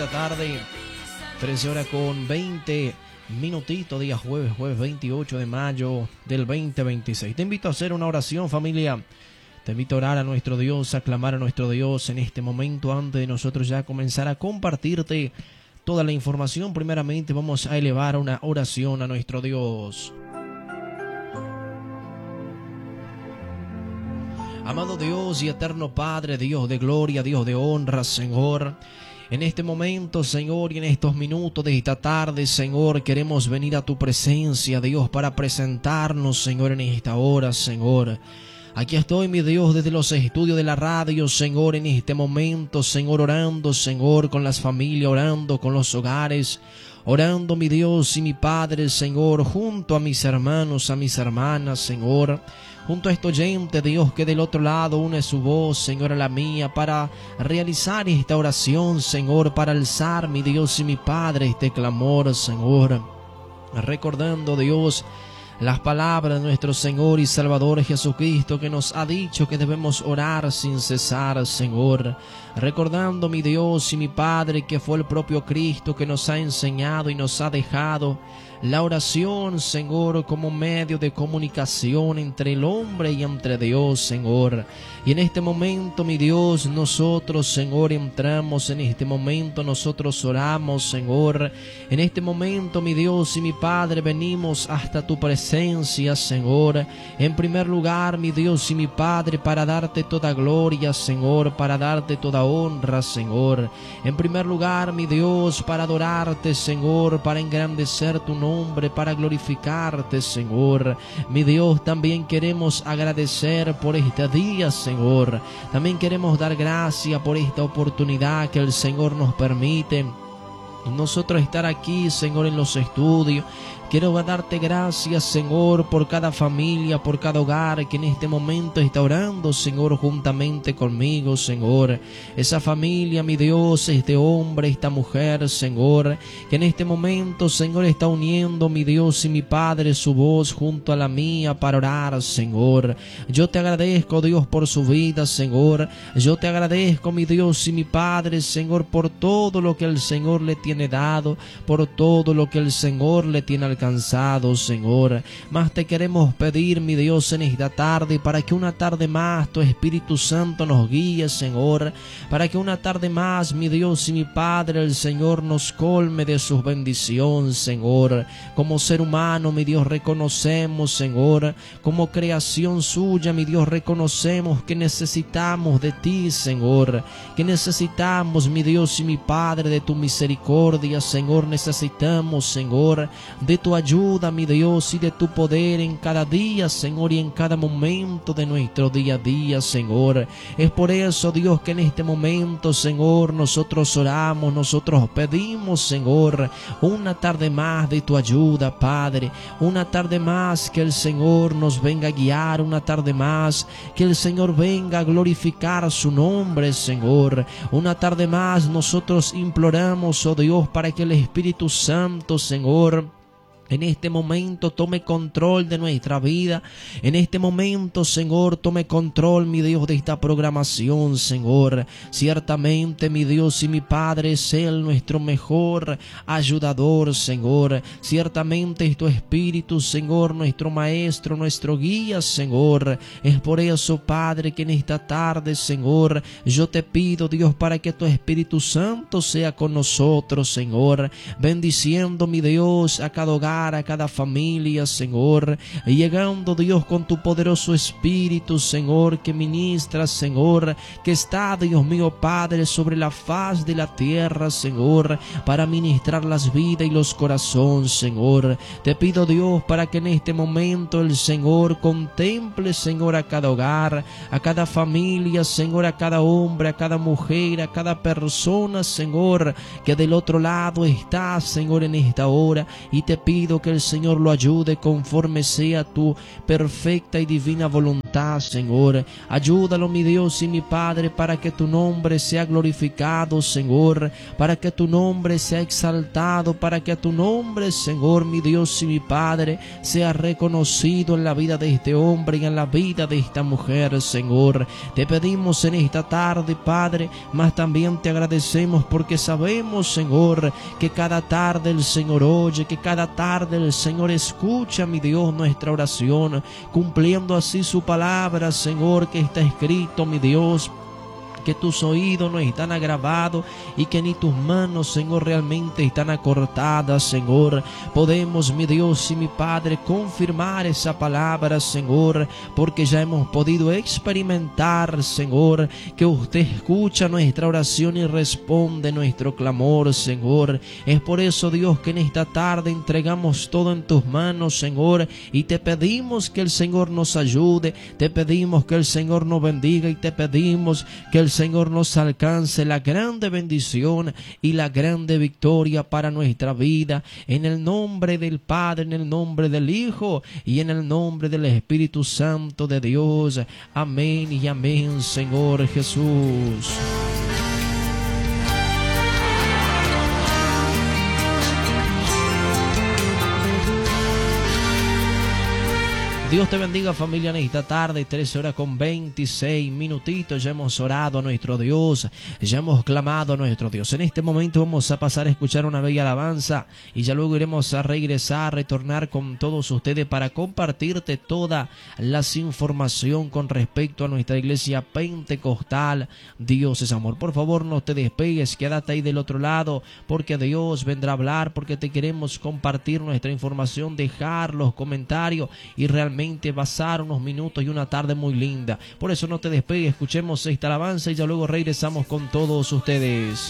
esta tarde, 13 horas con 20 minutitos, día jueves 28 de mayo del 2026. Te invito a hacer una oración, familia. Te invito a orar a nuestro Dios, a clamar a nuestro Dios en este momento antes de nosotros ya comenzar a compartirte toda la información. Primeramente vamos a elevar una oración a nuestro Dios. Amado Dios y eterno Padre, Dios de gloria, Dios de honra, Señor, en este momento, Señor, y en estos minutos de esta tarde, Señor, queremos venir a tu presencia, Dios, para presentarnos, Señor, en esta hora, Señor. Aquí estoy, mi Dios, desde los estudios de la radio, Señor, en este momento, Señor, orando, Señor, con las familias, orando con los hogares, orando, mi Dios y mi Padre, Señor, junto a mis hermanos, a mis hermanas, Señor, junto a este oyente, Dios, que del otro lado une su voz, Señor, a la mía, para realizar esta oración, Señor, para alzar, mi Dios y mi Padre, este clamor, Señor, recordando, Dios, las palabras de nuestro Señor y Salvador Jesucristo, que nos ha dicho que debemos orar sin cesar, Señor. Recordando, mi Dios y mi Padre, que fue el propio Cristo que nos ha enseñado y nos ha dejado la oración, Señor, como medio de comunicación entre el hombre y entre Dios, Señor. Y en este momento, mi Dios, nosotros, Señor, entramos en este momento, nosotros oramos, Señor. En este momento, mi Dios y mi Padre, venimos hasta tu presencia, Señor. En primer lugar, mi Dios y mi Padre, para darte toda gloria, Señor, para darte toda honra, Señor. En primer lugar, mi Dios, para adorarte, Señor, para engrandecer tu nombre, para glorificarte, Señor. Mi Dios, también queremos agradecer por este día, Señor. También queremos dar gracias por esta oportunidad que el Señor nos permite nosotros estar aquí, Señor, en los estudios. Quiero darte gracias, Señor, por cada familia, por cada hogar que en este momento está orando, Señor, juntamente conmigo, Señor. Esa familia, mi Dios, este hombre, esta mujer, Señor, que en este momento, Señor, está uniendo, mi Dios y mi Padre, su voz junto a la mía para orar, Señor. Yo te agradezco, Dios, por su vida, Señor. Yo te agradezco, mi Dios y mi Padre, Señor, por todo lo que el Señor le tiene dado, por todo lo que el Señor le tiene alcanzado, Señor. Más te queremos pedir, mi Dios, en esta tarde, para que una tarde más tu Espíritu Santo nos guíe, Señor, para que una tarde más, mi Dios y mi Padre, el Señor nos colme de sus bendiciones, Señor. Como ser humano, mi Dios, reconocemos, Señor, como creación suya, mi Dios, reconocemos que necesitamos de ti, Señor, que necesitamos, mi Dios y mi Padre, de tu misericordia, Señor. Necesitamos, Señor, de tu ayuda, mi Dios, y de tu poder en cada día, Señor, y en cada momento de nuestro día a día, Señor. Es por eso, Dios, que en este momento, Señor, nosotros oramos, nosotros pedimos, Señor, una tarde más de tu ayuda, Padre, una tarde más que el Señor nos venga a guiar, una tarde más que el Señor venga a glorificar su nombre, Señor. Una tarde más nosotros imploramos, oh Dios, para que el Espíritu Santo, Señor, en este momento tome control de nuestra vida. En este momento, Señor, tome control, mi Dios, de esta programación, Señor. Ciertamente, mi Dios y mi Padre, es Él nuestro mejor ayudador, Señor. Ciertamente es tu Espíritu, Señor, nuestro Maestro, nuestro guía, Señor. Es por eso, Padre, que en esta tarde, Señor, yo te pido, Dios, para que tu Espíritu Santo sea con nosotros, Señor. Bendiciendo, mi Dios, a cada hogar, a cada familia, Señor, y llegando, Dios, con tu poderoso Espíritu, Señor, que ministra, Señor, que está, Dios mío, Padre, sobre la faz de la tierra, Señor, para ministrar las vidas y los corazones, Señor. Te pido, Dios, para que en este momento el Señor contemple, Señor, a cada hogar, a cada familia, Señor, a cada hombre, a cada mujer, a cada persona, Señor, que del otro lado está, Señor, en esta hora, y te pido, pido que el Señor lo ayude conforme sea tu perfecta y divina voluntad, Señor. Ayúdalo, mi Dios y mi Padre, para que tu nombre sea glorificado, Señor, para que tu nombre sea exaltado, para que tu nombre, Señor, mi Dios y mi Padre, sea reconocido en la vida de este hombre y en la vida de esta mujer, Señor. Te pedimos en esta tarde, Padre, mas también te agradecemos porque sabemos, Señor, que cada tarde el Señor oye, que cada tarde el Señor escucha, mi Dios, nuestra oración, cumpliendo así su palabra, Señor, que está escrito, mi Dios, que tus oídos no están agravados y que ni tus manos, Señor, realmente están acortadas, Señor. Podemos, mi Dios y mi Padre, confirmar esa palabra, Señor, porque ya hemos podido experimentar, Señor, que usted escucha nuestra oración y responde nuestro clamor, Señor. Es por eso, Dios, que en esta tarde entregamos todo en tus manos, Señor, y te pedimos que el Señor nos ayude, te pedimos que el Señor nos bendiga y te pedimos que el Señor nos alcance la grande bendición y la grande victoria para nuestra vida, en el nombre del Padre, en el nombre del Hijo y en el nombre del Espíritu Santo de Dios. Amén y amén, Señor Jesús. Dios te bendiga, familia, en esta tarde, 13:26 minutitos. Ya hemos orado a nuestro Dios, ya hemos clamado a nuestro Dios. En este momento vamos a pasar a escuchar una bella alabanza y ya luego iremos a regresar, retornar con todos ustedes para compartirte toda la información con respecto a nuestra iglesia pentecostal. Dios es amor. Por favor, no te despegues, quédate ahí del otro lado, porque Dios vendrá a hablar, porque te queremos compartir nuestra información, dejar los comentarios y realmente pasar unos minutos y una tarde muy linda. Por eso no te despegues, escuchemos esta alabanza y ya luego regresamos con todos ustedes.